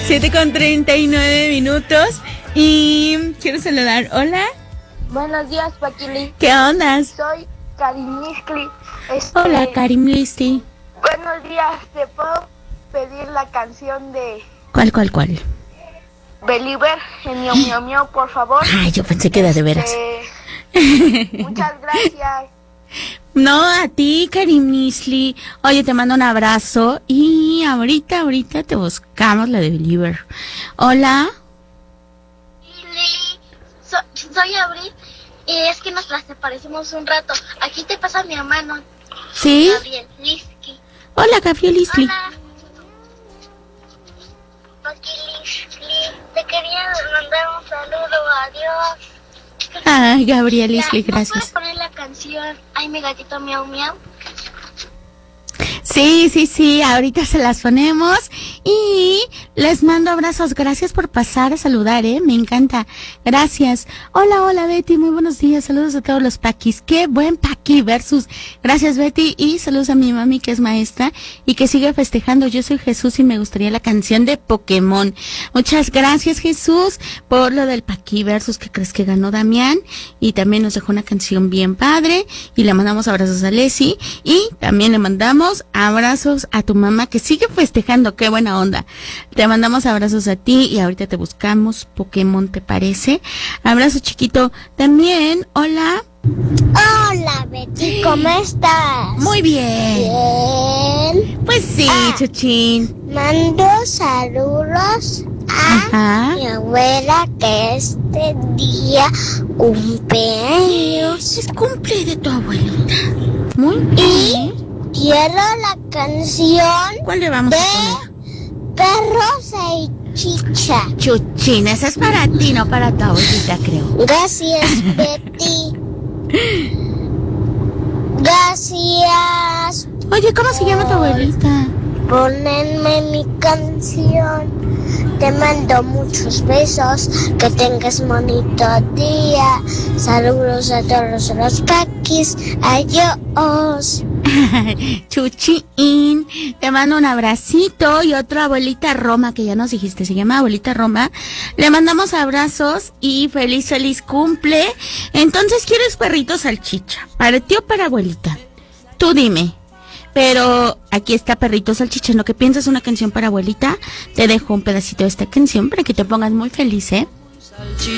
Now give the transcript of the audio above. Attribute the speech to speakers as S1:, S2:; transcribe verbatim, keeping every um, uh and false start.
S1: siete con treinta y nueve minutos. Y quiero saludar. Hola.
S2: Buenos días, Paquili.
S1: ¿Qué onda?
S2: Soy Karim Lisli. Este,
S1: Hola, Karim Lisli.
S2: Buenos días. ¿Te puedo pedir la canción de
S1: ¿Cuál, cuál, cuál?
S2: Believer en Miau Miau Miau, por favor?
S1: Ay, yo pensé que era de veras.
S2: Este, muchas gracias.
S1: No, a ti, Karim Lisli. Oye, te mando un abrazo y ahorita, ahorita te buscamos la de Believer. Hola.
S3: So, soy Abril y es que nos las parecemos un rato. Aquí te pasa mi hermano.
S1: ¿Sí?
S3: Gabriel Lisli.
S1: Hola, Gabriel Lisli.
S3: Hola. Aquí Lisli. Te quería mandar un saludo. Adiós.
S1: Ay, Gabriel Lisli,
S3: Ya, ¿no
S1: gracias.
S3: puedes poner la canción Ay, mi gatito miau miau?
S1: Sí, sí, sí, ahorita se las ponemos y les mando abrazos. Gracias por pasar a saludar, ¿eh? Me encanta. Gracias. Hola, hola, Betty. Muy buenos días. Saludos a todos los paquis. Qué buen paqui versus. Gracias, Betty. Y saludos a mi mami, que es maestra y que sigue festejando. Yo soy Jesús y me gustaría la canción de Pokémon. Muchas gracias, Jesús, por lo del paqui versus que crees que ganó Damián. Y también nos dejó una canción bien padre. Y le mandamos abrazos a Leslie. Y también le mandamos abrazos a tu mamá que sigue festejando. Qué buena onda. Te mandamos abrazos a ti y ahorita te buscamos Pokémon, ¿te parece? Abrazo, chiquito. También, hola.
S4: Hola, Betty, ¿cómo estás?
S1: Muy bien.
S4: Bien.
S1: Pues sí,
S4: Ah.
S1: Chuchín.
S4: Mando saludos a
S1: Ajá.
S4: mi abuela que este día cumpleaños.
S1: Es cumple de tu abuelita. Muy
S4: Y
S1: bien.
S4: quiero la canción
S1: ¿Cuál le vamos a
S4: de
S1: poner?
S4: Perros e Chicha.
S1: Chuchín, esa es para ti, no para tu abuelita, creo.
S4: Gracias, Betty. Gracias.
S1: Oye, ¿cómo se llama tu abuelita?
S4: Ponenme mi canción. Te mando muchos besos. Que tengas bonito día. Saludos a todos los paquis. Adiós.
S1: Chuchín, te mando un abracito y otra abuelita Roma que ya nos dijiste, se llama abuelita Roma. Le mandamos abrazos y feliz, feliz cumple. Entonces, ¿quieres perrito salchicha? ¿Para ti o para abuelita? Tú dime. Pero aquí está Perrito Salchicha. En lo que piensas una canción para abuelita, te dejo un pedacito de esta canción para que te pongas muy feliz, ¿eh?